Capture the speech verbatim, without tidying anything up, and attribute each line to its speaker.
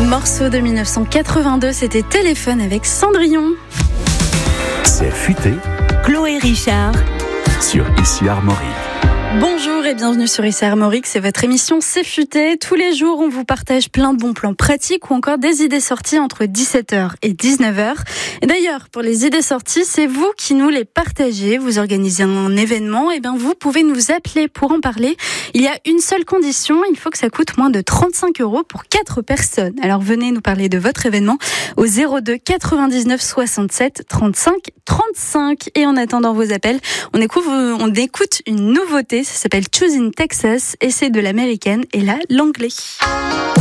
Speaker 1: Morceau de dix-neuf cent quatre-vingt-deux, c'était Téléphone avec Cendrillon.
Speaker 2: C'est futé.
Speaker 3: Chloé Richard
Speaker 2: Sur Ici Armorique.
Speaker 1: Bonjour et bienvenue sur Ici Armorique, c'est votre émission C'est futé. Tous les jours, on vous partage plein de bons plans pratiques ou encore des idées sorties entre dix-sept heures et dix-neuf heures. Et d'ailleurs, pour les idées sorties, c'est vous qui nous les partagez. Vous organisez un événement, et bien vous pouvez nous appeler pour en parler. Il y a une seule condition, il faut que ça coûte moins de trente-cinq euros pour quatre personnes. Alors venez nous parler de votre événement au zéro deux quatre-vingt-dix-neuf soixante-sept trente-cinq trente-cinq. Et en attendant vos appels, on écoute, on écoute une nouveauté. Ça s'appelle Choosing Texas et c'est de l'américaine et là l'anglais.